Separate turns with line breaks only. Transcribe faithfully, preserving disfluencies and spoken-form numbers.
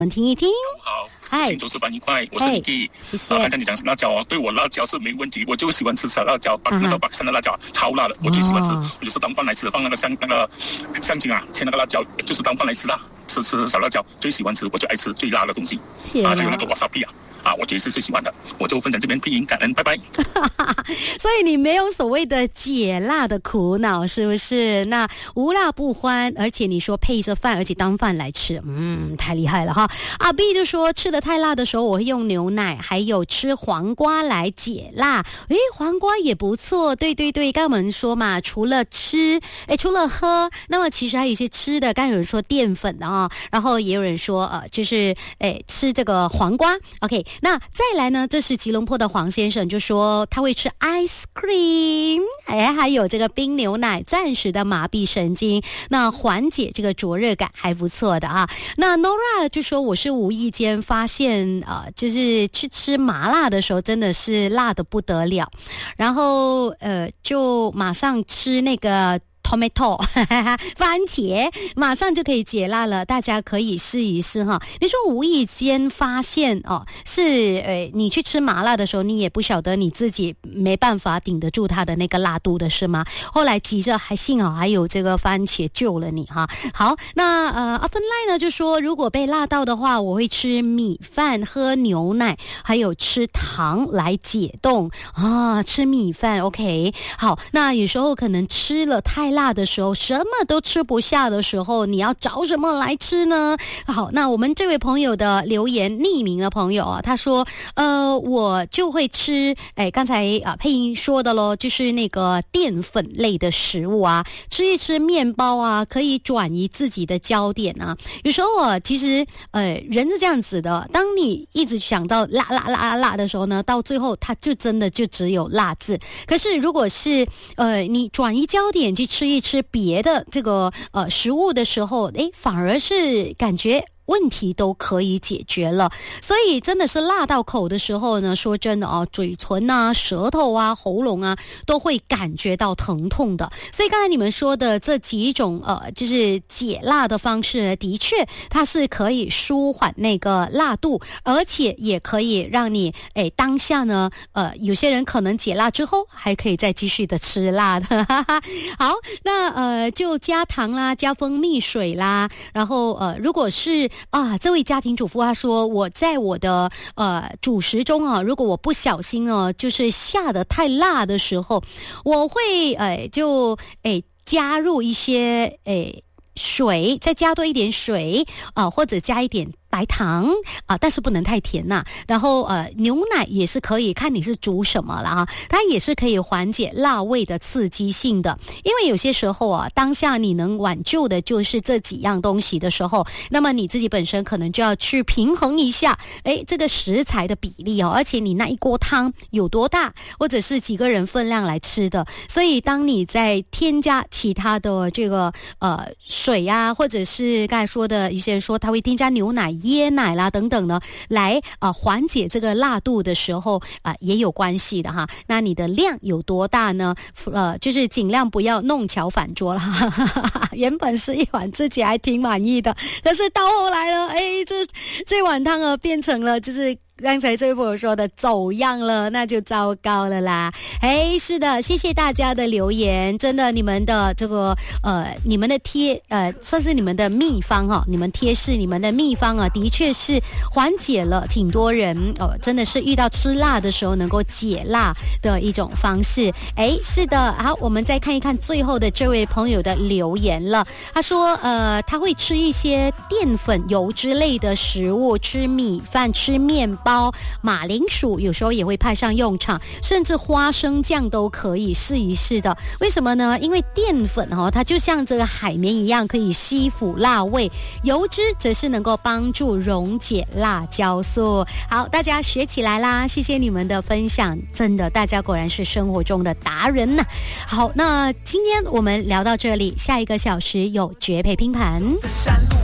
我们听一听。
好，请周吃饭愉快，我是 Niki。
谢谢。
啊，刚才你讲辣椒哦，对我辣椒是没问题，我就喜欢吃小辣椒，把那个把山的辣椒超辣的，我最喜欢吃。我就是当饭来吃，放那个香那个香精啊，切那个辣椒，就是当饭来吃啦。吃吃小辣椒最喜欢吃，我就爱吃最辣的东西。啊，还有那个 wasabi 啊。啊，我觉得是最喜欢的，我就分享这边配音，感恩，拜拜。
所以你没有所谓的解辣的苦恼，是不是？那无辣不欢，而且你说配着饭，而且当饭来吃，嗯，太厉害了哈。阿 B 就说吃的太辣的时候，我会用牛奶，还有吃黄瓜来解辣。诶，黄瓜也不错，对对对，刚刚我们说嘛，除了吃，诶，除了喝，那么其实还有一些吃的，刚有人说淀粉的啊，然后也有人说呃，就是诶吃这个黄瓜 ，OK。那再来呢，这是吉隆坡的黄先生就说他会吃 ice cream， 哎，还有这个冰牛奶，暂时的麻痹神经，那缓解这个灼热感还不错的啊。那 Nora 就说我是无意间发现啊、呃，就是去吃麻辣的时候真的是辣得不得了，然后呃就马上吃那个tomato 番茄，马上就可以解辣了，大家可以试一试哈。你说无意间发现哦，是呃，你去吃麻辣的时候，你也不晓得你自己没办法顶得住它的那个辣度的是吗？后来急着还幸好还有这个番茄救了你哈。好，那呃阿芬赖呢就说，如果被辣到的话，我会吃米饭、喝牛奶，还有吃糖来解冻啊。吃米饭 OK。好，那有时候可能吃了太辣的时候，什么都吃不下的时候，你要找什么来吃呢？好，那我们这位朋友的留言，匿名的朋友啊，他说呃我就会吃哎刚才啊配音说的咯，就是那个淀粉类的食物啊，吃一吃面包啊，可以转移自己的焦点啊。有时候啊其实呃人是这样子的，当你一直想到辣辣辣辣的时候呢，到最后它就真的就只有辣字。可是如果是呃你转移焦点去吃一吃别的这个呃食物的时候，诶，反而是感觉问题都可以解决了。所以真的是辣到口的时候呢，说真的啊，嘴唇啊、舌头啊、喉咙啊都会感觉到疼痛的。所以刚才你们说的这几种呃就是解辣的方式，的确它是可以舒缓那个辣度，而且也可以让你诶当下呢呃有些人可能解辣之后还可以再继续的吃辣的。好，那呃就加糖啦，加蜂蜜水啦，然后呃如果是啊，这位家庭主妇她说，我在我的呃主食中啊，如果我不小心哦，就是下得太辣的时候，我会呃就诶加入一些诶水，再加多一点水啊、呃，或者加一点白糖啊、呃，但是不能太甜呐、啊。然后呃，牛奶也是可以，看你是煮什么了啊，它也是可以缓解辣味的刺激性的。因为有些时候啊，当下你能挽救的就是这几样东西的时候，那么你自己本身可能就要去平衡一下，诶，这个食材的比例哦，而且你那一锅汤有多大，或者是几个人分量来吃的。所以当你在添加其他的这个呃水啊，或者是刚才说的，有些人说他会添加牛奶、椰奶啦等等呢，来啊、呃、缓解这个辣度的时候啊、呃、也有关系的哈。那你的量有多大呢？呃，就是尽量不要弄巧反拙啦。原本是一碗自己还挺满意的，但是到后来呢，哎，这这碗汤啊变成了就是刚才这位朋友说的走样了，那就糟糕了啦。哎，是的，谢谢大家的留言，真的你们的这个呃你们的贴呃算是你们的秘方哈、哦，你们贴士你们的秘方啊，的确是缓解了挺多人哦，真的是遇到吃辣的时候能够解辣的一种方式。哎，是的，好，我们再看一看最后的这位朋友的留言了。他说呃他会吃一些淀粉油之类的食物，吃米饭，吃面包，马铃薯有时候也会派上用场，甚至花生酱都可以试一试的。为什么呢？因为淀粉哦，它就像这个海绵一样，可以吸附辣味，油脂则是能够帮助溶解辣椒素。好，大家学起来啦，谢谢你们的分享，真的大家果然是生活中的达人呐、啊。好，那今天我们聊到这里，下一个小时有绝配拼盘。